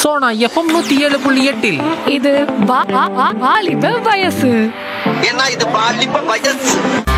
Sona FM 107.8 இது வாலிப வயசு. ஏன்னா இது பாலிப்ப வயசு.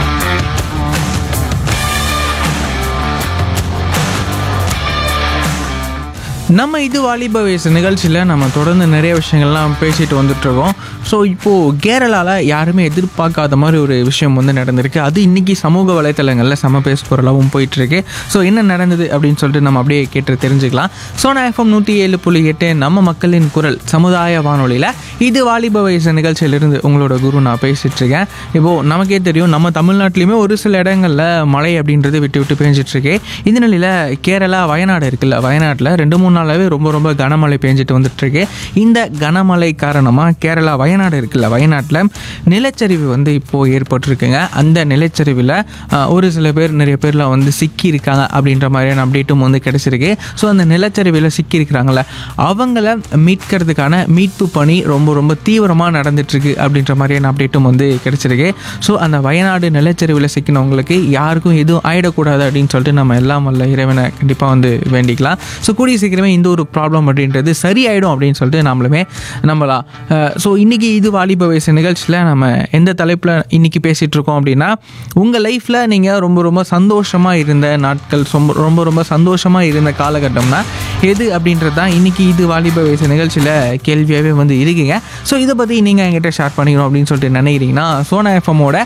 நம்ம இது வாலிப வயசு நிகழ்ச்சியில் நம்ம தொடர்ந்து நிறைய விஷயங்கள்லாம் பேசிட்டு வந்துட்டுருக்கோம். ஸோ இப்போது கேரளாவில் யாருமே எதிர்பார்க்காத மாதிரி ஒரு விஷயம் வந்து நடந்திருக்கு. அது இன்றைக்கி சமூக வலைத்தளங்களில் செம பேச பொருளாகவும் போயிட்டுருக்கு. ஸோ என்ன நடந்தது அப்படின்னு சொல்லிட்டு நம்ம அப்படியே கேட்டு தெரிஞ்சுக்கலாம். சோனா எஃப்எம் 107.8 நம்ம மக்களின் குரல் சமுதாய வானொலியில் இது வாலிப வயசு நிகழ்ச்சியிலிருந்து உங்களோட குரு நான் பேசிகிட்ருக்கேன். இப்போது நமக்கே தெரியும், நம்ம தமிழ்நாட்டிலையுமே ஒரு சில இடங்களில் மழை அப்படின்றது விட்டு விட்டு பேஞ்சிட்ருக்கு. இந்த நிலையில் கேரளா வயநாடு இருக்குல்ல, வயநாட்டில் 2-3 நாளாகவே ரொம்ப கனமழை பெஞ்சிட்டு வந்துட்டுருக்கு. இந்த கனமழை காரணமாக கேரளா வயநாடு இருக்குல்ல, வயநாட்டில் நிலச்சரிவு வந்து இப்போது ஏற்பட்டிருக்குங்க. அந்த நிலச்சரிவில் ஒரு சில பேர், நிறைய பேர்லாம் வந்து சிக்கி இருக்காங்க அப்படின்ற மாதிரியான அப்டேட்டும் வந்து கிடச்சிருக்கு. ஸோ அந்த நிலச்சரிவில் சிக்கி இருக்கிறாங்கள அவங்கள மீட்கிறதுக்கான மீட்பு பணி ரொம்ப தீவிரமாக நடந்துட்டுருக்கு அப்படின்ற மாதிரியான அப்டேட்டும் வந்து கிடச்சிருக்கு. ஸோ அந்த வயநாடு நிலச்சரிவில் சிக்கினவங்களுக்கு யாருக்கும் எதுவும் ஆகிடக்கூடாது அப்படின்னு சொல்லிட்டு நம்ம எல்லாம் வல்ல இறைவனை கண்டிப்பாக வந்து வேண்டிக்கலாம். ஸோ கூடிய சீக்கிரமே இந்த ஒரு ப்ராப்ளம் அப்படின்றது சரியாயிடும் அப்படின்னு சொல்லிட்டு நம்மளுமே நம்பலாம். ஸோ இன்றைக்கி இது வாலிப வயசு நிகழ்ச்சியில் நம்ம எந்த தலைப்பில் இன்றைக்கி பேசிகிட்டு இருக்கோம் அப்படின்னா, உங்கள் லைஃப்பில் நீங்கள் ரொம்ப சந்தோஷமாக இருந்த நாட்கள், ரொம்ப சந்தோஷமாக இருந்த காலகட்டம்னா எது அப்படின்றது தான் இன்றைக்கி இது வாலிப வயசு நிகழ்ச்சியில் கேள்வியாகவே வந்து இருக்குங்க. ஸோ இதை பற்றி நீங்கள் என்கிட்ட ஷேர் பண்ணிக்கணும் அப்படின்னு சொல்லிட்டு நினைக்கிறீங்கன்னா சோனா எஃப்எம்மோட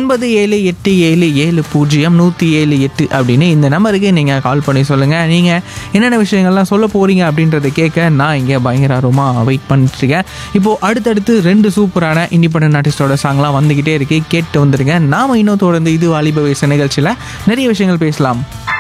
9778700178 அப்படின்னு இந்த நம்பருக்கு நீங்கள் கால் பண்ணி சொல்லுங்கள். நீங்கள் என்னென்ன விஷயங்கள்லாம் சொல்ல போகிறீங்க அப்படின்றத கேட்க நான் இங்கே பயங்கர ஆர்வமாக வெயிட் பண்ணிட்டுருக்கேன். இப்போது அடுத்தடுத்து 2 சூப்பரான இண்டிபெண்டன்ட் ஆர்டிஸ்டோட சாங்லாம் வந்துக்கிட்டே இருக்குது, கேட்டு வந்துடுங்க. நாம் இன்னும் தொடர்ந்து இது வாலிப வயசு நிகழ்ச்சியில் நிறைய விஷயங்கள் பேசலாம்.